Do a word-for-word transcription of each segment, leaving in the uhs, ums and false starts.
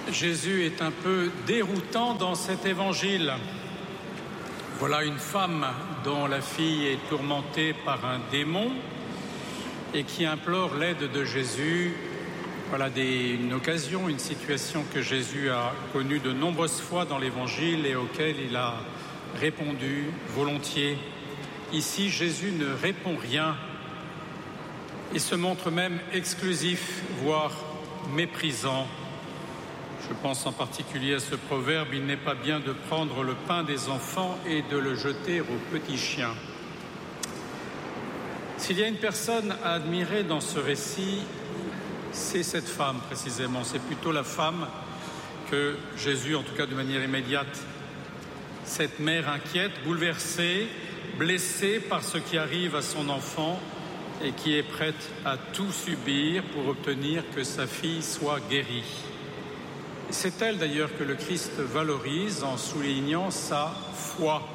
Jésus est un peu déroutant dans cet évangile. Voilà une femme dont la fille est tourmentée par un démon et qui implore l'aide de Jésus. Voilà des, une occasion, une situation que Jésus a connue de nombreuses fois dans l'évangile et auquel il a répondu volontiers. Ici, Jésus ne répond rien. Il se montre même exclusif, voire méprisant. Je pense en particulier à ce proverbe « Il n'est pas bien de prendre le pain des enfants et de le jeter aux petits chiens ». S'il y a une personne à admirer dans ce récit, c'est cette femme précisément. C'est plutôt la femme que Jésus, en tout cas de manière immédiate, cette mère inquiète, bouleversée, blessée par ce qui arrive à son enfant et qui est prête à tout subir pour obtenir que sa fille soit guérie. C'est elle d'ailleurs que le Christ valorise en soulignant sa foi.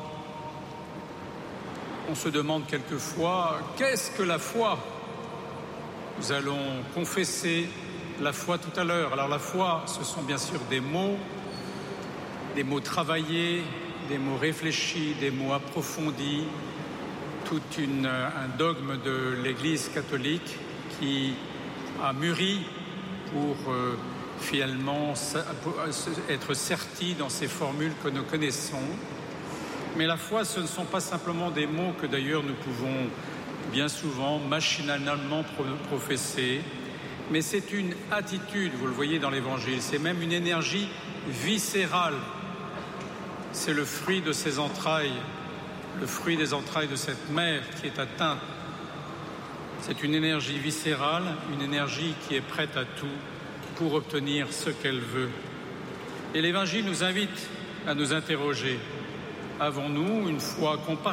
On se demande quelquefois, qu'est-ce que la foi ? Nous allons confesser la foi tout à l'heure. Alors la foi, ce sont bien sûr des mots, des mots travaillés, des mots réfléchis, des mots approfondis, tout une, un dogme de l'Église catholique qui a mûri pour euh, finalement être serti dans ces formules que nous connaissons. Mais la foi, ce ne sont pas simplement des mots que d'ailleurs nous pouvons bien souvent machinalement professer, mais c'est une attitude, vous le voyez dans l'Évangile, c'est même une énergie viscérale. C'est le fruit de ses entrailles, le fruit des entrailles de cette mère qui est atteinte. C'est une énergie viscérale, une énergie qui est prête à tout pour obtenir ce qu'elle veut. Et l'Évangile nous invite à nous interroger. Avons-nous une foi comparable ?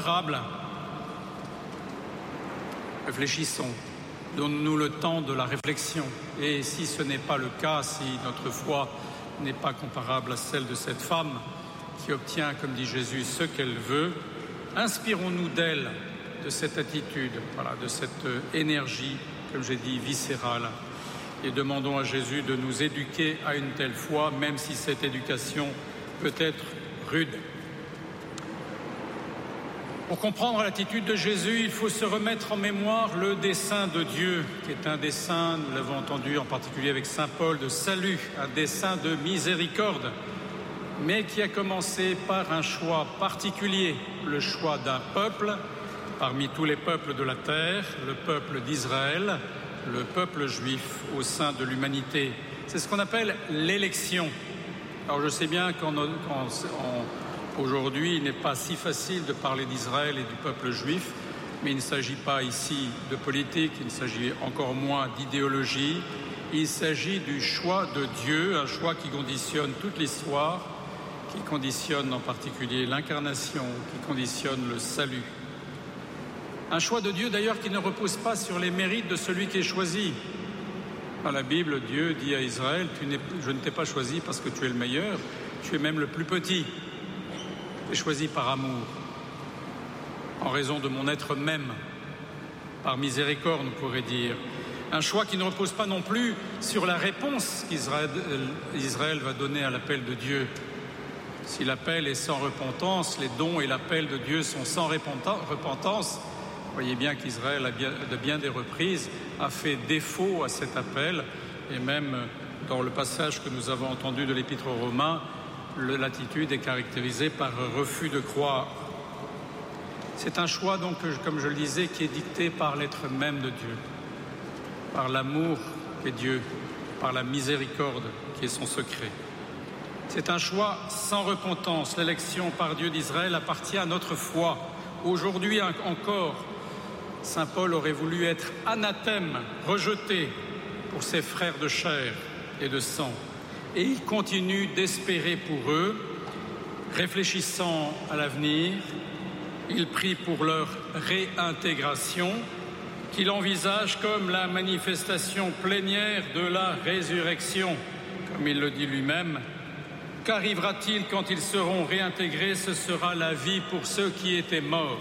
Réfléchissons, donnons-nous le temps de la réflexion. Et si ce n'est pas le cas, si notre foi n'est pas comparable à celle de cette femme qui obtient, comme dit Jésus, ce qu'elle veut, inspirons-nous d'elle, de cette attitude, voilà, de cette énergie, comme j'ai dit, viscérale, et demandons à Jésus de nous éduquer à une telle foi, même si cette éducation peut être rude. Pour comprendre l'attitude de Jésus, il faut se remettre en mémoire le dessein de Dieu, qui est un dessein, nous l'avons entendu en particulier avec saint Paul, de salut, un dessein de miséricorde, mais qui a commencé par un choix particulier, le choix d'un peuple, parmi tous les peuples de la terre, le peuple d'Israël, le peuple juif au sein de l'humanité. C'est ce qu'on appelle l'élection. Alors je sais bien qu'en, qu'en, en, aujourd'hui, il n'est pas si facile de parler d'Israël et du peuple juif, mais il ne s'agit pas ici de politique, il ne s'agit encore moins d'idéologie. Il s'agit du choix de Dieu, un choix qui conditionne toute l'histoire, qui conditionne en particulier l'incarnation, qui conditionne le salut. Un choix de Dieu d'ailleurs qui ne repose pas sur les mérites de celui qui est choisi. Dans la Bible, Dieu dit à Israël, tu n'es, je ne t'ai pas choisi parce que tu es le meilleur, tu es même le plus petit. Tu es choisi par amour, en raison de mon être même, par miséricorde, on pourrait dire. Un choix qui ne repose pas non plus sur la réponse qu'Israël Israël va donner à l'appel de Dieu. Si l'appel est sans repentance, les dons et l'appel de Dieu sont sans repentance, vous voyez bien qu'Israël, a bien, de bien des reprises, a fait défaut à cet appel. Et même dans le passage que nous avons entendu de l'Épître aux Romains, l'attitude est caractérisée par refus de croire. C'est un choix, donc, comme je le disais, qui est dicté par l'être même de Dieu, par l'amour qu'est Dieu, par la miséricorde qui est son secret. C'est un choix sans repentance. L'élection par Dieu d'Israël appartient à notre foi. Aujourd'hui encore, saint Paul aurait voulu être anathème, rejeté pour ses frères de chair et de sang. Et il continue d'espérer pour eux, réfléchissant à l'avenir. Il prie pour leur réintégration, qu'il envisage comme la manifestation plénière de la résurrection, comme il le dit lui-même. Qu'arrivera-t-il quand ils seront réintégrés ? Ce sera la vie pour ceux qui étaient morts.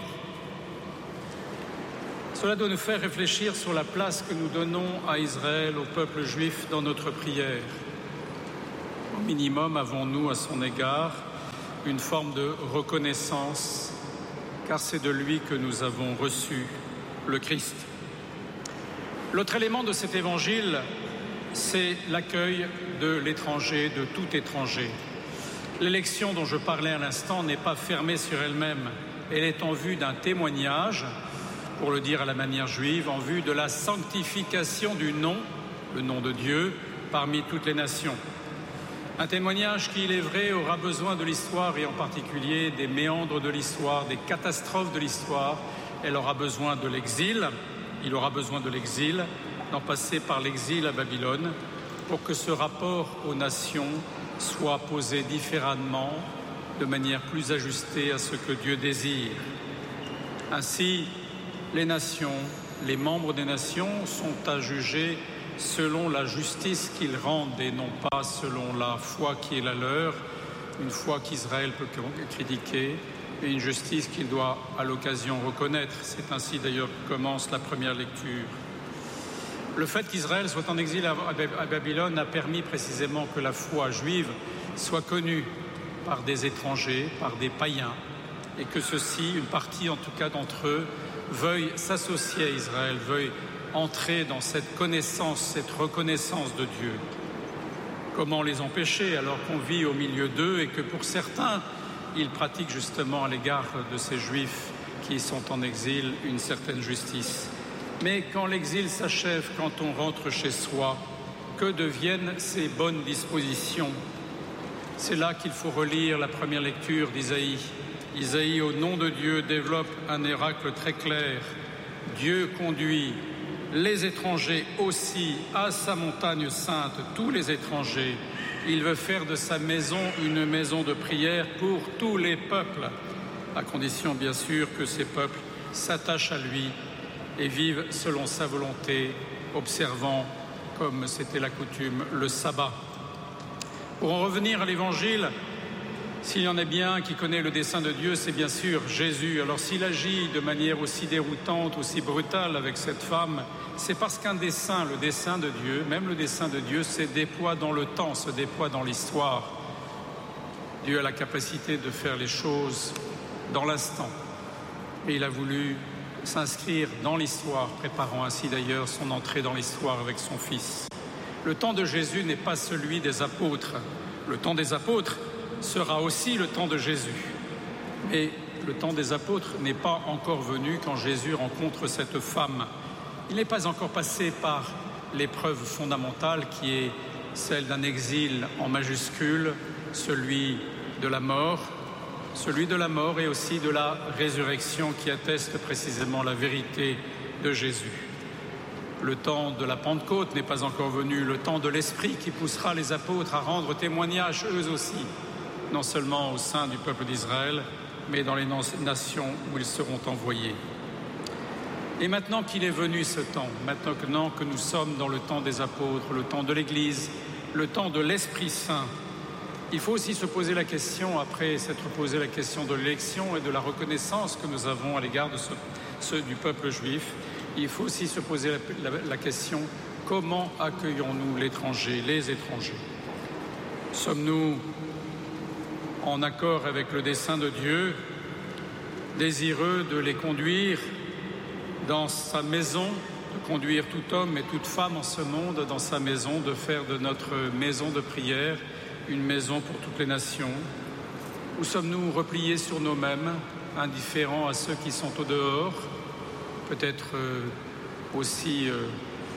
Cela doit nous faire réfléchir sur la place que nous donnons à Israël, au peuple juif, dans notre prière. Au minimum, avons-nous à son égard une forme de reconnaissance, car c'est de lui que nous avons reçu le Christ. L'autre élément de cet évangile, c'est l'accueil de l'étranger, de tout étranger. L'élection dont je parlais à l'instant n'est pas fermée sur elle-même. Elle est en vue d'un témoignage, pour le dire à la manière juive, en vue de la sanctification du nom, le nom de Dieu, parmi toutes les nations. Un témoignage qui, il est vrai, aura besoin de l'histoire et en particulier des méandres de l'histoire, des catastrophes de l'histoire. Elle aura besoin de l'exil, il aura besoin de l'exil, d'en passer par l'exil à Babylone pour que ce rapport aux nations soit posé différemment, de manière plus ajustée à ce que Dieu désire. Ainsi, les nations, les membres des nations sont à juger selon la justice qu'ils rendent et non pas selon la foi qui est la leur, une foi qu'Israël peut critiquer et une justice qu'il doit à l'occasion reconnaître. C'est ainsi d'ailleurs que commence la première lecture. Le fait qu'Israël soit en exil à Babylone a permis précisément que la foi juive soit connue par des étrangers, par des païens, et que ceux-ci, une partie en tout cas d'entre eux, veuillent s'associer à Israël, veuillent entrer dans cette connaissance, cette reconnaissance de Dieu. Comment les empêcher alors qu'on vit au milieu d'eux et que pour certains, ils pratiquent justement à l'égard de ces Juifs qui sont en exil une certaine justice. Mais quand l'exil s'achève, quand on rentre chez soi, que deviennent ces bonnes dispositions? C'est là qu'il faut relire la première lecture d'Isaïe. Isaïe, au nom de Dieu, développe un oracle très clair. Dieu conduit les étrangers aussi à sa montagne sainte, tous les étrangers. Il veut faire de sa maison une maison de prière pour tous les peuples, à condition bien sûr que ces peuples s'attachent à lui et vivent selon sa volonté, observant, comme c'était la coutume, le sabbat. Pour en revenir à l'Évangile, s'il y en a bien qui connaît le dessein de Dieu, c'est bien sûr Jésus. Alors s'il agit de manière aussi déroutante, aussi brutale avec cette femme, c'est parce qu'un dessein, le dessein de Dieu, même le dessein de Dieu, se déploie dans le temps, se déploie dans l'histoire. Dieu a la capacité de faire les choses dans l'instant. Et il a voulu s'inscrire dans l'histoire, préparant ainsi d'ailleurs son entrée dans l'histoire avec son Fils. Le temps de Jésus n'est pas celui des apôtres. Le temps des apôtres sera aussi le temps de Jésus. Mais le temps des apôtres n'est pas encore venu quand Jésus rencontre cette femme. Il n'est pas encore passé par l'épreuve fondamentale qui est celle d'un exil en majuscule, celui de la mort, celui de la mort et aussi de la résurrection qui atteste précisément la vérité de Jésus. Le temps de la Pentecôte n'est pas encore venu, le temps de l'Esprit qui poussera les apôtres à rendre témoignage eux aussi, non seulement au sein du peuple d'Israël, mais dans les nations où ils seront envoyés. Et maintenant qu'il est venu ce temps, maintenant que nous sommes dans le temps des apôtres, le temps de l'Église, le temps de l'Esprit Saint, il faut aussi se poser la question, après s'être posé la question de l'élection et de la reconnaissance que nous avons à l'égard de ce, ceux du peuple juif, il faut aussi se poser la, la, la question, comment accueillons-nous l'étranger, les étrangers? Sommes-nous en accord avec le dessein de Dieu, désireux de les conduire dans sa maison, de conduire tout homme et toute femme en ce monde dans sa maison, de faire de notre maison de prière une maison pour toutes les nations? Ou sommes-nous repliés sur nous-mêmes, indifférents à ceux qui sont au dehors, peut-être euh, aussi euh,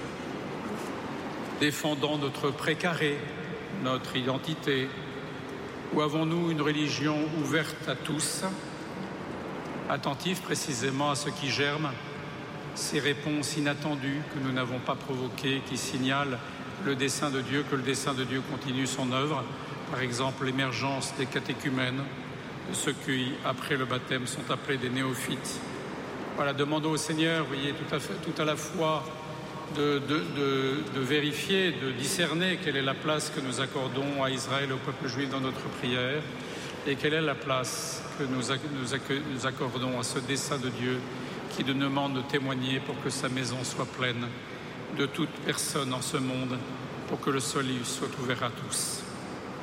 défendant notre précaré, notre identité? Ou avons-nous une religion ouverte à tous, attentive précisément à ce qui germe, ces réponses inattendues que nous n'avons pas provoquées, qui signalent le dessein de Dieu, que le dessein de Dieu continue son œuvre, par exemple l'émergence des catéchumènes, de ceux qui, après le baptême, sont appelés des néophytes. Voilà, demandons au Seigneur, vous voyez, tout à, fait, tout à la fois de, de, de, de vérifier, de discerner quelle est la place que nous accordons à Israël et au peuple juif dans notre prière, et quelle est la place que nous, nous, nous accordons à ce dessein de Dieu qui nous demande de témoigner pour que sa maison soit pleine de toute personne en ce monde, pour que le salut soit ouvert à tous.